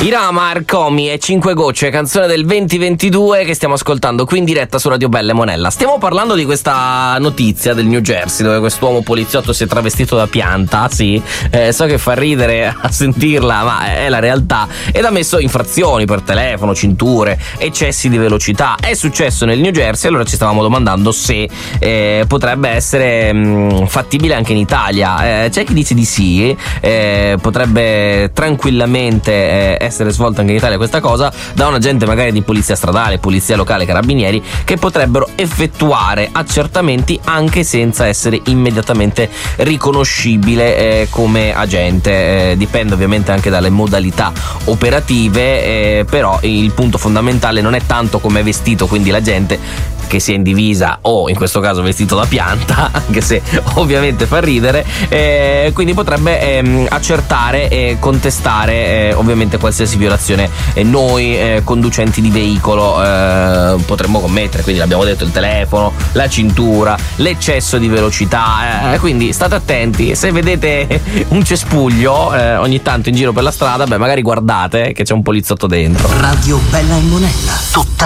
Irama, Arcomi e 5 gocce, canzone del 2022 che stiamo ascoltando qui in diretta su Radio Belle Monella. Stiamo parlando di questa notizia del New Jersey dove quest'uomo poliziotto si è travestito da pianta, sì, so che fa ridere a sentirla, ma è la realtà, ed ha messo infrazioni per telefono, cinture, eccessi di velocità. È successo nel New Jersey, allora ci stavamo domandando se potrebbe essere fattibile anche in Italia. C'è chi dice di sì, potrebbe tranquillamente essere svolta anche in Italia questa cosa da un agente magari di polizia stradale, polizia locale, carabinieri, che potrebbero effettuare accertamenti anche senza essere immediatamente riconoscibile come agente. Dipende ovviamente anche dalle modalità operative, però il punto fondamentale non è tanto come è vestito, quindi l'agente che sia in divisa o in questo caso vestito da pianta, anche se ovviamente fa ridere, quindi potrebbe accertare e contestare ovviamente qualsiasi violazione noi conducenti di veicolo potremmo commettere. Quindi l'abbiamo detto, il telefono, la cintura, l'eccesso di velocità, quindi state attenti. Se vedete un cespuglio ogni tanto in giro per la strada, magari guardate che c'è un poliziotto dentro. Radio Bella e Monella, tutta